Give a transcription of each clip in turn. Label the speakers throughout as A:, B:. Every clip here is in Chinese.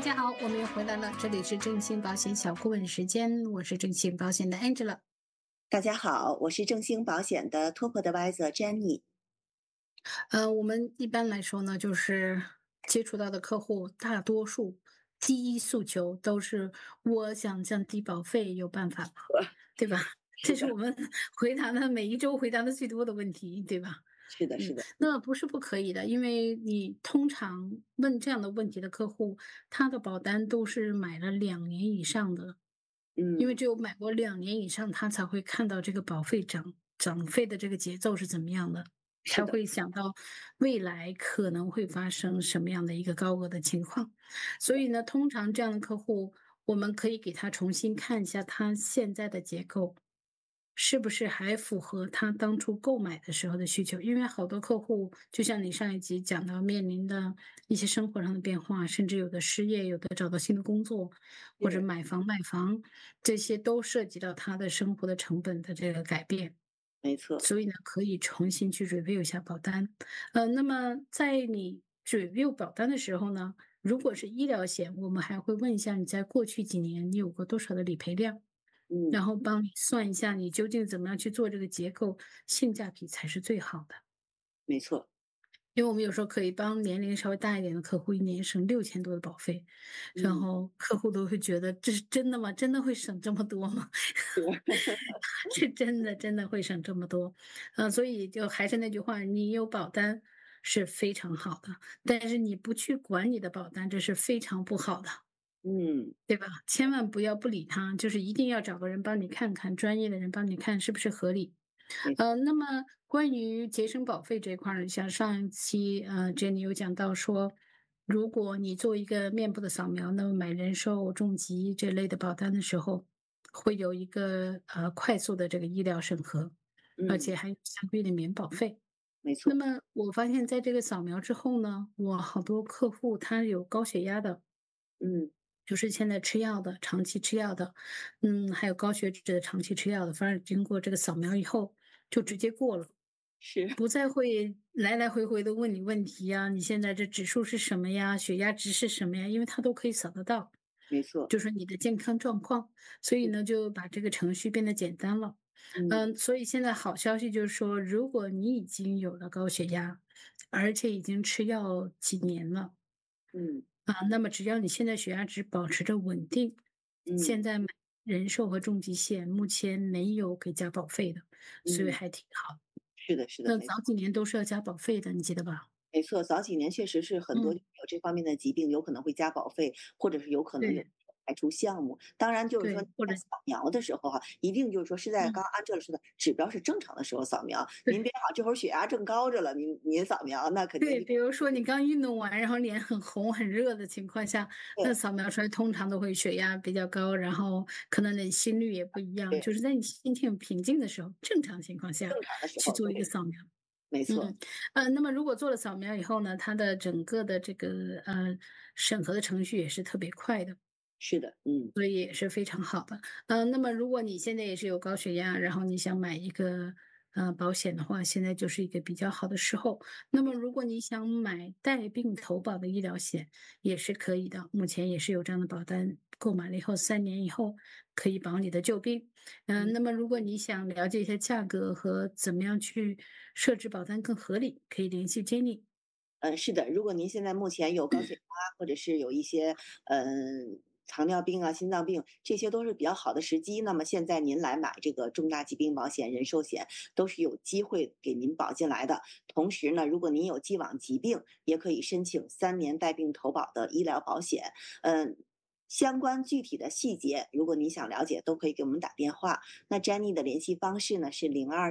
A: 家好，我们又回来了，这里是正兴保险小顾问时间，我是正兴保险的 Angela。
B: 大家好，我是正兴保险的 Top Advisor Jenny。
A: 我们一般来说呢，就是接触到的客户，大多数第一诉求都是我想降低保费，有办法吗？对吧？
B: 是的，
A: 这是我们回答的每一周回答的最多的问题，对吧？
B: 是的，是的，
A: 那不是不可以的，因为你通常问这样的问题的客户，他的保单都是买了2年以上的。因为
B: 嗯，
A: 只有买过2年以上，他才会看到这个保费涨费的这个节奏是怎么样的，才
B: 是的，
A: 会想到未来可能会发生什么样的一个高额的情况。所以呢，通常这样的客户，我们可以给他重新看一下他现在的结构，是不是还符合他当初购买的时候的需求？因为好多客户，就像你上一集讲到面临的一些生活上的变化，甚至有的失业，有的找到新的工作，或者
B: 是，
A: 买房卖房，这些都涉及到他的生活的成本的这个改变。
B: 没错，
A: 所以呢，可以重新去 review 一下保单。那么在你 review 保单的时候呢，如果是医疗险，我们还会问一下你在过去几年你有过多少的理赔量，
B: 嗯，
A: 然后帮你算一下你究竟怎么样去做这个结构，性价比才是最好的。
B: 没错，
A: 因为我们有时候可以帮年龄稍微大一点的客户，一年省6000多的保费，然
B: 嗯，
A: 后客户都会觉得这是真的吗？真的会省这么多吗？
B: 是，
A: 是真的，真的会省这么多。所以就还是那句话，你有保单是非常好的，但是你不去管你的保单，这是非常不好的，
B: 嗯，
A: 对吧？千万不要不理他，就是一定要找个人帮你看看，专业的人帮你看是不是合理。
B: 没
A: 那么关于节省保费这一块儿，像上一期Jenny 有讲到说，如果你做一个面部的扫描，那么买人寿、重疾这类的保单的时候，会有一个快速的这个医疗审核，而
B: 嗯，
A: 且还有相对的免保费。那
B: 没错，
A: 么我发现在这个扫描之后呢，我好多客户他有高血压的，
B: 嗯，
A: 就是现在吃药的，长期吃药的，还有高血脂的长期吃药的，反正经过这个扫描以后，就直接过了，
B: 是，
A: 不再会来来回回的问你问题呀，你现在这指数是什么呀？血压值是什么呀？因为它都可以扫得到，
B: 没错，
A: 就是你的健康状况，所以
B: 嗯，
A: 呢，就把这个程序变得简单了。
B: 嗯，
A: 所以现在好消息就是说，如果你已经有了高血压，而且已经吃药几年了。
B: 嗯，
A: 那么只要你现在血压值保持着稳定，
B: 嗯，
A: 现在买人寿和重疾险目前没有给加保费的，所以
B: 嗯，
A: 还挺好。
B: 是的，是的，
A: 那早几年都是要加保费的，你记得吧？
B: 没错，早几年确实是很多
A: 嗯，
B: 有这方面的疾病，有可能会加保费，或者是有可能有
A: 对
B: 排除项目。当然，就是说
A: 对，或者
B: 在扫描的时候哈，一定就是说是在刚
A: 嗯，
B: 刚按照说的指标是正常的时候扫描。您
A: 对
B: 别好这会儿血压正高着了，您扫描，那肯定
A: 对，
B: 就
A: 比如说你刚运动完，然后脸很红很热的情况下，那
B: 对
A: 扫描出来通常都会血压比较高，然后可能你心率也不一样，
B: 对，
A: 就是在你心情平静的时候，正常情况下
B: 正常的时候，
A: 去做一个
B: 对，
A: 扫描。
B: 没错，
A: 那么如果做了扫描以后呢，它的整个的这个审核的程序也是特别快的，
B: 是的，嗯
A: 所以也是非常好的。那么如果你现在也是有高血压，然后你想买一个保险的话，现在就是一个比较好的时候。那么如果你想买带病投保的医疗险，也是可以的，目前也是有这样的保单，购买了以后3年以后可以保你的旧病。
B: 嗯
A: 那么如果你想了解一下价格和怎么样去设置保单更合理，可以联系 Jenny。
B: 是的。如果您现在目前有高血压，或者是有一些糖尿病啊、心脏病，这些都是比较好的时机。那么现在您来买这个重大疾病保险、人寿险，都是有机会给您保进来的。同时呢，如果您有既往疾病，也可以申请3年带病投保的医疗保险。嗯、相关具体的细节，如果您想了解，都可以给我们打电话。那 Jenny 的联系方式呢是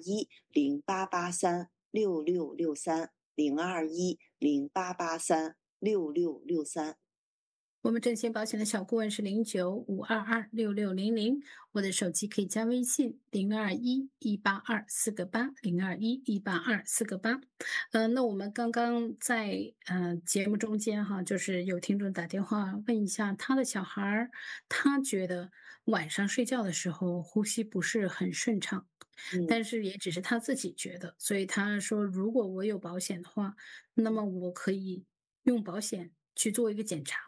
B: 02108836630210883663。
A: 我们正兴保险的小顾问是0952266600，我的手机可以加微信0211824802118248。那我们刚刚在节目中间哈，就是有听众打电话问一下他的小孩儿，他觉得晚上睡觉的时候呼吸不是很顺畅，
B: 嗯。
A: 但是也只是他自己觉得，所以他说如果我有保险的话，那么我可以用保险去做一个检查吗？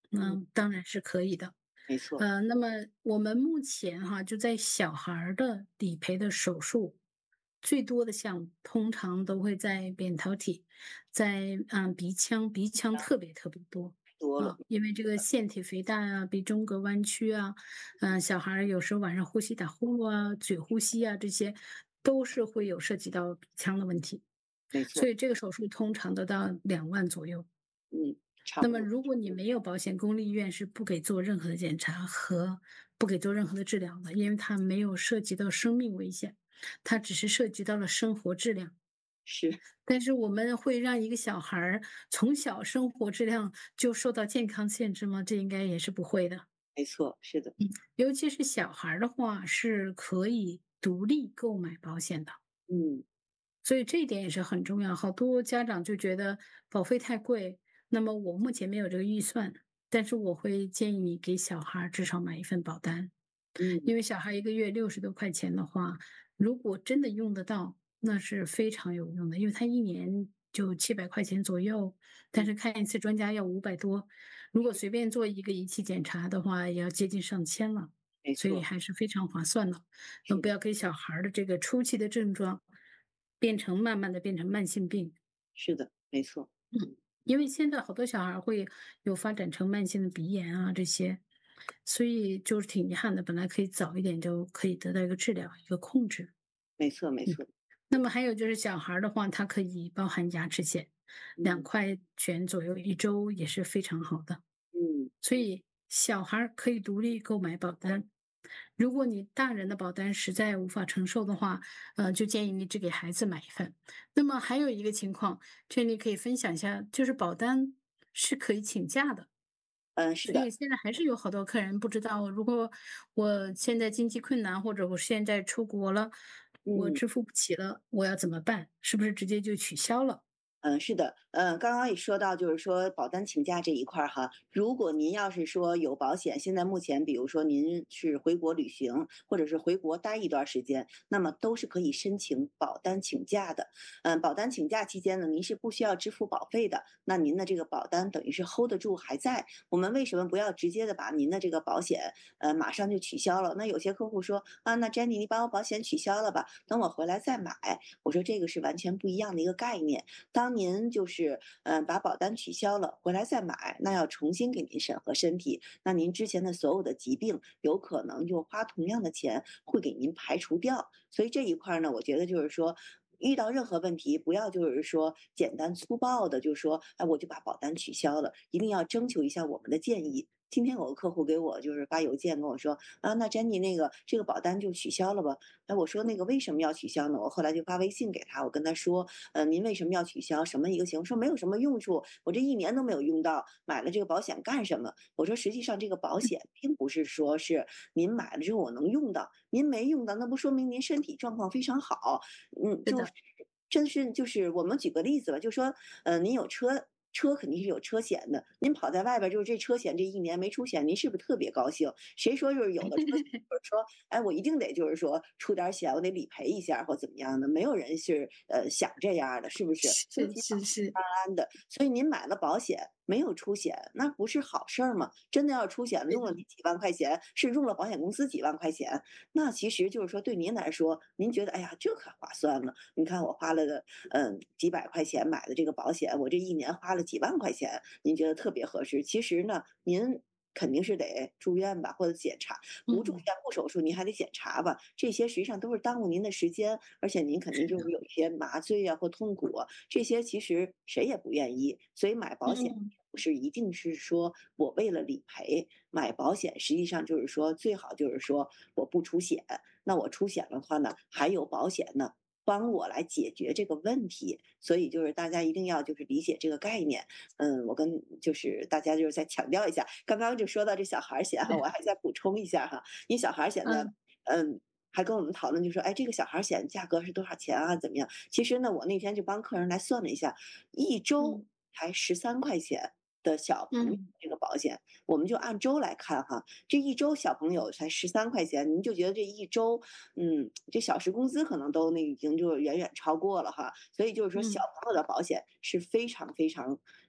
B: 嗯，
A: 当然是可以的。
B: 没错，
A: 那么我们目前哈，就在小孩儿的理赔的手术，最多的项目通常都会在扁桃体，在鼻腔，鼻腔特别特别多
B: 多了，
A: 因为这个腺体肥大啊，鼻中隔弯曲啊，小孩儿有时候晚上呼吸打呼噜啊，嘴呼吸啊，这些都是会有涉及到鼻腔的问题，
B: 没错，
A: 所以这个手术通常都到2万左右。
B: 嗯，差
A: 那么
B: 不多，
A: 如果你没有保险，公立医院是不给做任何的检查和不给做任何的治疗的，因为它没有涉及到生命危险，它只是涉及到了生活质量。
B: 是，
A: 但是我们会让一个小孩儿从小生活质量就受到健康限制吗？这应该也是不会的。
B: 没错，是的，
A: 尤其是小孩儿的话，是可以独立购买保险的。
B: 嗯，
A: 所以这一点也是很重要。好多家长就觉得保费太贵，那么我目前没有这个预算，但是我会建议你给小孩儿至少买一份保单，
B: 嗯，
A: 因为小孩一个月60多块钱的话，如果真的用得到，那是非常有用的，因为他一年就700块钱左右，但
B: 嗯，
A: 是看一次专家要500多，如果随便做一个仪器检查的话，也要接近上千了。所以
B: 没错，
A: 还是非常划算的。
B: 是的，
A: 不要给小孩儿的这个初期的症状慢慢的变成慢性病。
B: 是的，没错，
A: 因为现在好多小孩儿会有发展成慢性的鼻炎啊这些，所以就是挺遗憾的，本来可以早一点就可以得到一个治疗、一个控制。
B: 没错，没
A: 嗯，
B: 错，
A: 那么还有就是小孩儿的话，它可以包含牙齿险，
B: 嗯，
A: 2块钱左右1周也是非常好的。
B: 嗯，
A: 所以小孩儿可以独立购买保单。如果你大人的保单实在无法承受的话，就建议你只给孩子买一份。那么还有一个情况，这你可以分享一下，就是保单是可以请假的。
B: 是的，
A: 所以现在还是有好多客人不知道，如果我现在经济困难，或者我现在出国了，我
B: 嗯。
A: 支付不起了，我要怎么办？是不是直接就取消了？
B: 是的，刚刚也说到，就是说保单请假这一块儿哈，如果您要是说有保险，现在目前比如说您是回国旅行，或者是回国待一段时间，那么都是可以申请保单请假的。保单请假期间呢，您是不需要支付保费的，那您的这个保单等于是 hold 得住还在。我们为什么不要直接的把您的这个保险，马上就取消了？那有些客户说啊，那 Jenny 你把我保险取消了吧，等我回来再买。我说这个是完全不一样的一个概念。当您就是把保单取消了，回来再买，那要重新给您审核身体，那您之前的所有的疾病有可能就花同样的钱会给您排除掉。所以这一块儿呢，我觉得就是说。遇到任何问题，不要就是说简单粗暴的就说，哎，我就把保单取消了，一定要征求一下我们的建议。今天有个客户给我就是发邮件跟我说啊，那 Jenny 那个这个保单就取消了吧？哎，我说那个为什么要取消呢？我后来就发微信给他，我跟他说，您为什么要取消？什么一个情况？说没有什么用处，我这一年都没有用到，买了这个保险干什么？我说实际上这个保险并不是说是您买了之后我能用到，您没用到，那不说明您身体状况非常好，就是
A: 是的，
B: 真是就是我们举个例子吧，就说，您有车。车肯定是有车险的，您跑在外边儿就是这车险这一年没出险，您是不是特别高兴？谁说就是有的车险就是说，哎，我一定得就是说出点儿险，我得理赔一下或怎么样的，没有人是想这样儿的，是不是？尤
A: 是
B: 其
A: 是是，
B: 安的，所以您买了保险没有出险，那不是好事儿吗？真的要出险，
A: 对的，
B: 用了你几万块钱，是用了保险公司几万块钱，那其实就是说对您来说，您觉得哎呀这可划算了，你看我花了几百块钱买的这个保险，我这一年花了几万块钱，您觉得特别合适。其实呢，您肯定是得住院吧，或者检查，不住院
A: 嗯，
B: 不手术，您还得检查吧，这些实际上都是耽误您的时间，而且您肯定
A: 是的，
B: 就是有一些麻醉啊或痛苦啊，这些其实谁也不愿意。所以买保险
A: 嗯
B: 不是一定是说我为了理赔，买保险实际上就是说最好就是说我不出险，那我出险的话呢，还有保险呢。帮我来解决这个问题，所以就是大家一定要就是理解这个概念。我跟就是大家就是再强调一下，刚刚就说到这小孩儿险哈，我还再补充一下哈，因为小孩儿险呢，
A: 嗯
B: 还跟我们讨论就说，哎，这个小孩儿险价格是多少钱啊？怎么样？其实呢，我那天就帮客人来算了一下，一周
A: 嗯
B: 才13块钱的小朋友
A: 嗯
B: 这个保险，我们就按周来看哈，这一周小朋友才13块钱，您就觉得这一周，这小时工资可能都那已经就远远超过了哈。所以就是说，小
A: 嗯
B: 朋友的保险是非常非常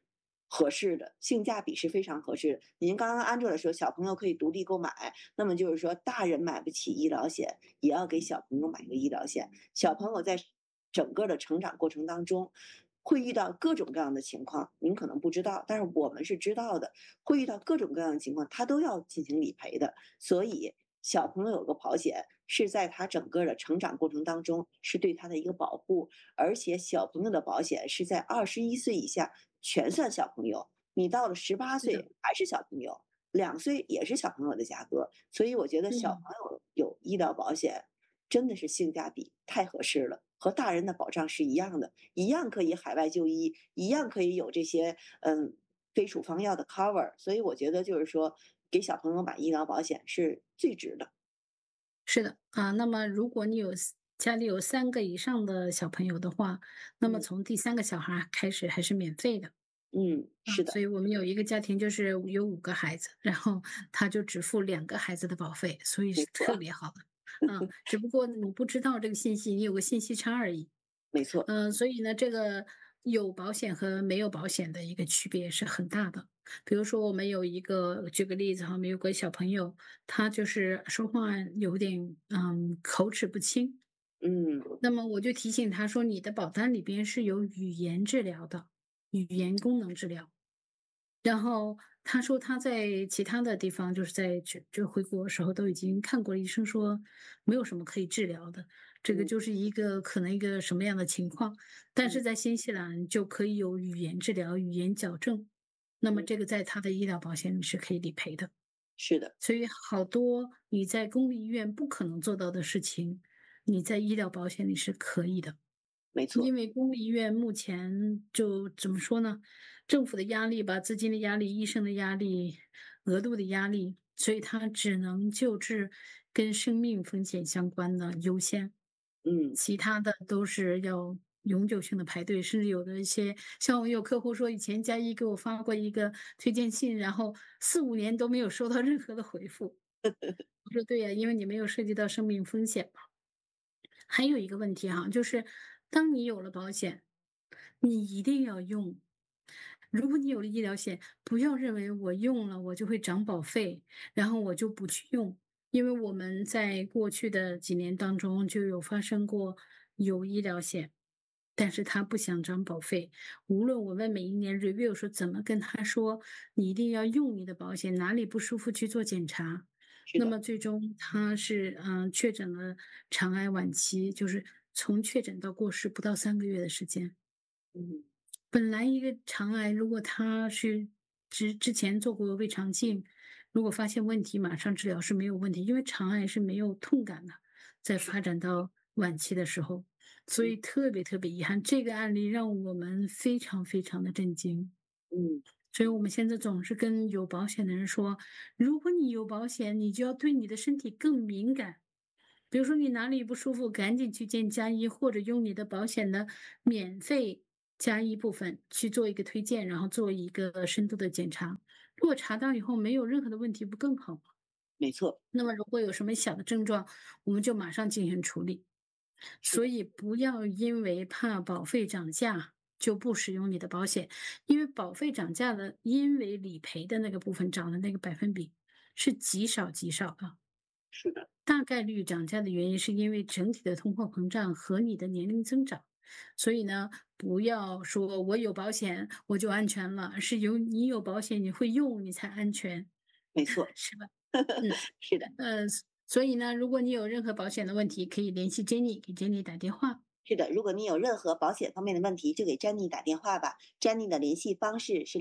B: 合适的，性价比是非常合适的。您刚刚Angela说小朋友可以独立购买，那么就是说大人买不起医疗险，也要给小朋友买一个医疗险。小朋友在整个的成长过程当中，会遇到各种各样的情况，您可能不知道，但是我们是知道的，会遇到各种各样的情况，他都要进行理赔的。所以小朋友有个保险，是在他整个的成长过程当中，是对他的一个保护。而且小朋友的保险是在21岁以下全算小朋友，你到了18
A: 是的，
B: 岁还是小朋友，2岁也是小朋友的价格。所以我觉得小朋
A: 嗯。
B: 友有医疗保险真的是性价比太合适了，和大人的保障是一样的，一样可以海外就医，一样可以有这些非处方药的 cover。所以我觉得就是说，给小朋友买医疗保险是最值的。
A: 是的，啊，那么如果你家里有3个以上的小朋友的话，那么
B: 嗯
A: 从第3个小孩儿开始还是免费的。
B: 嗯，
A: 啊，
B: 是的，
A: 所以我们有一个家庭就是有5个孩子，然后他就只付2个孩子的保费，所以是特
B: 没错，
A: 别好的。只不过你不知道这个信息，你有个信息差而已。
B: 没错，
A: 所以呢，这个有保险和没有保险的一个区别是很大的。比如说，我们有一个举个例子哈，我们有个小朋友，他就是说话有点口齿不清，
B: 嗯
A: 那么我就提醒他说，你的保单里边是有语言治疗的，语言功能治疗。然后他说他在其他的地方，就是在就回国的时候都已经看过了医生，说没有什么可以治疗的，这个
B: 嗯
A: 就是一个可能一个什么样的情况，但
B: 嗯
A: 是在新西兰就可以有语言治疗、语言矫正，那么
B: 嗯，
A: 这个在他的医疗保险里是可以理赔的。
B: 是的，
A: 所以好多你在公立医院不可能做到的事情，你在医疗保险里是可以的。
B: 没错，
A: 因为公立医院目前就怎么说呢，政府的压力吧，资金的压力、医生的压力、额度的压力，所以它只能救治跟生命风险相关的优先，
B: 嗯
A: 其他的都是要永久性的排队，甚至有的一些像我有客户说，以前加一给我发过一个推荐信，然后4、5年都没有收到任何的回复。我说对呀，因为你没有涉及到生命风险嘛。还有一个问题哈，就是当你有了保险，你一定要用。如果你有了医疗险，不要认为我用了我就会涨保费，然后我就不去用。因为我们在过去的几年当中就有发生过有医疗险，但是他不想涨保费。无论我们每一年 review 说怎么跟他说，你一定要用你的保险，哪里不舒服去做检查。
B: 是的，
A: 那么最终他是确诊了肠癌晚期，就是从确诊到过世不到3个月的时间。
B: 嗯
A: 本来一个肠癌，如果他是之前做过胃肠镜，如果发现问题，马上治疗是没有问题，因为肠癌是没有痛感的，在
B: 是的，
A: 发展到晚期的时候，所
B: 嗯
A: 以特别特别遗憾，这个案例让我们非常非常的震惊。
B: 嗯，
A: 所以我们现在总是跟有保险的人说，如果你有保险，你就要对你的身体更敏感。比如说你哪里不舒服，赶紧去见家医，或者用你的保险的免费加医部分去做一个推荐，然后做一个深度的检查。如果查到以后没有任何的问题，不更好吗？
B: 没错，
A: 那么如果有什么小的症状，我们就马上进行处理。
B: 是的，
A: 所以不要因为怕保费涨价就不使用你的保险，因为保费涨价的，因为理赔的那个部分涨的那个百分比是极少极少的。
B: 是的，
A: 大概率涨价的原因是因为整体的通货膨胀和你的年龄增长，所以呢，不要说我有保险我就安全了，是你有保险你会用你才安全，
B: 没错，
A: 是吧？嗯，
B: 是的。
A: 呃，所以呢，如果你有任何保险的问题，可以联系 Jenny，给 Jenny 打电话。
B: 是的，如果你有任何保险方面的问题，就给詹妮打电话吧。詹妮的联系方式是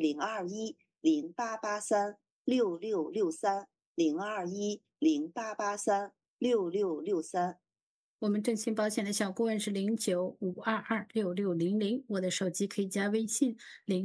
B: 0210883666302108836663。
A: 我们正新保险的小顾问是0952266600，我的手机可以加微信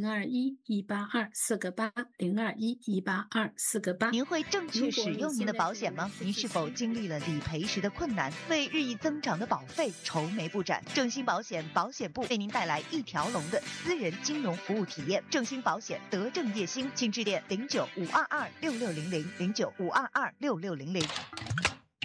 A: 021182四个8021182四个8。
C: 您会正确使用您的保险吗？您是否经历了理赔时的困难，为日益增长的保费愁眉不展？正新保险保险部为您带来一条龙的私人金融服务体验。正新保险德政叶兴，请致电09522666000952266600。